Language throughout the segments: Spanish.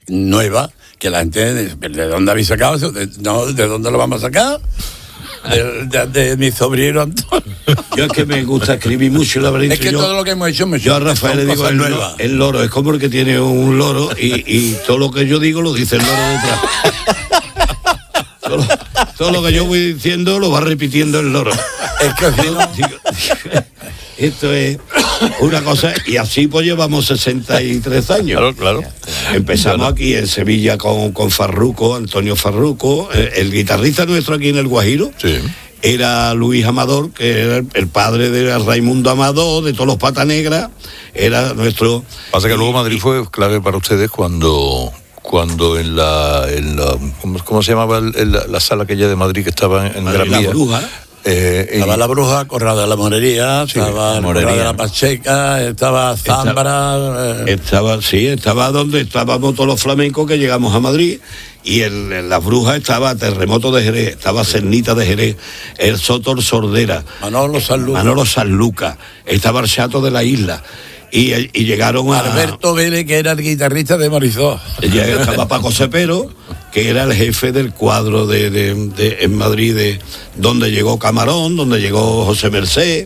nueva, que la gente, ¿de dónde habéis sacado eso? No, ¿de dónde lo vamos a sacar? De mi sobrino Antonio. Yo es que me gusta escribir mucho, la verdad. Es que todo lo que hemos hecho yo a Rafael le digo el loro, es como el que tiene un loro y todo lo que yo digo lo dice el loro detrás. Todo lo que yo voy diciendo lo va repitiendo el loro. Es que esto es una cosa, y así pues llevamos 63 años. Claro. Empezamos aquí en Sevilla con Farruco, Antonio Farruco, el guitarrista nuestro aquí en El Guajiro. Sí. Era Luis Amador, que era el padre de Raimundo Amador, de todos los Pata Negra, era nuestro... Pasa que luego Madrid fue clave para ustedes cuando en la ¿cómo se llamaba la sala aquella de Madrid que estaba en Gran Vía? La Bruja. Estaba La Bruja, Corral de la Morería, estaba Corral de la Pacheca, estaba Zambra. Estaba donde estábamos todos los flamencos que llegamos a Madrid. Y en Las Brujas estaba Terremoto de Jerez, estaba Cernita de Jerez, el Sotor Sordera, Manolo Sanlúcar, estaba el Chato de la Isla. Y llegaron a... Alberto Vélez, que era el guitarrista de Marisol. Estaba Paco Cepero, que era el jefe del cuadro en Madrid, donde llegó Camarón, donde llegó José Merced.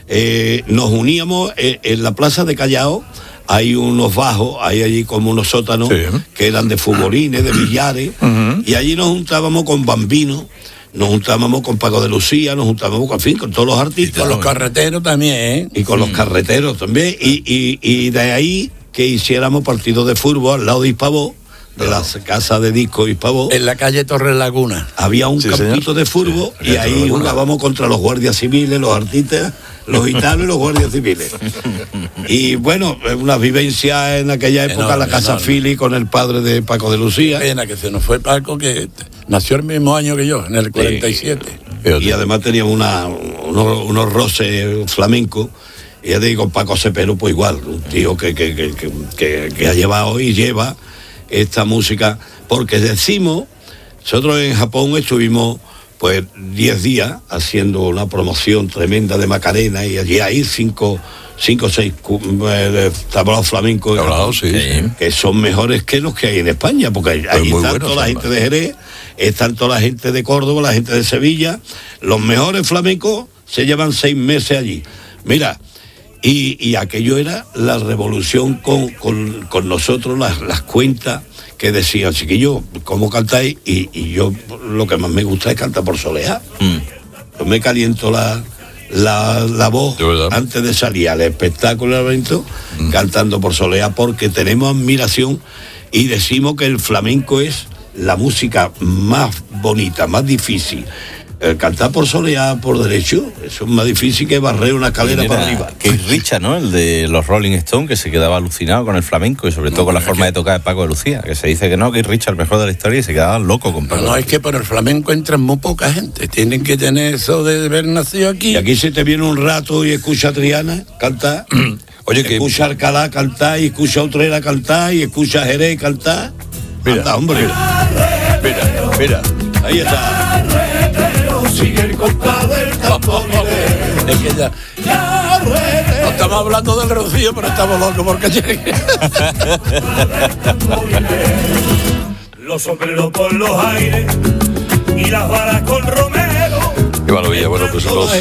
Nos uníamos en la plaza de Callao. Hay unos bajos, hay allí como unos sótanos, que eran de futbolines, de billares, y allí nos juntábamos con Bambino, nos juntábamos con Paco de Lucía, nos juntábamos con todos los artistas. Y con los carreteros también, ¿eh? Y con los carreteros también, y de ahí que hiciéramos partidos de fútbol al lado de Hispavó, de la casa de disco Hispavó. En la calle Torres Laguna. Había un campito de fútbol, y ahí jugábamos contra los guardias civiles, los artistas, los gitanos y los guardias civiles. Y bueno, una vivencia en aquella época, la Casa Fili con el padre de Paco de Lucía. Pena que se nos fue Paco, que nació el mismo año que yo, en el 47. Y además teníamos unos roces flamencos. Y ya te digo, Paco Cepero, pues igual, un tío que ha llevado y lleva esta música, porque nosotros en Japón estuvimos pues 10 días haciendo una promoción tremenda de Macarena, y allí hay 5 o 6 tablaos flamencos que son mejores que los que hay en España, porque ahí está toda la gente de Jerez, están toda la gente de Córdoba, la gente de Sevilla. Los mejores flamencos se llevan 6 meses allí. Mira, y aquello era la revolución con nosotros, las cuentas que decían, chiquillo, ¿cómo cantáis? Y yo lo que más me gusta es cantar por soleá. Yo me caliento la voz antes de salir al espectáculo, al evento, cantando por soleá, porque tenemos admiración y decimos que el flamenco es la música más bonita, más difícil. Cantar por soleá, por derecho, eso es más difícil que barrer una escalera para arriba. Keith Richards, ¿no? El de los Rolling Stones, que se quedaba alucinado con el flamenco y sobre todo con la forma de tocar de Paco de Lucía, que se dice que no, Keith Richards, el mejor de la historia, y se quedaba loco con Paco. No, es que por el flamenco entran muy poca gente, tienen que tener eso de haber nacido aquí. Y aquí se te viene un rato y escucha a Triana cantar, escucha a Alcalá cantar, y escucha a Utrera cantar, y escucha a Jerez cantar. Mira, hombre. Mira. Ahí está. Sigue el compás del campo. Es que ya no estamos hablando del Rocío, pero estamos locos porque llegue. Los sombreros por los aires y las varas con romero. Qué maravilla, bueno, pues los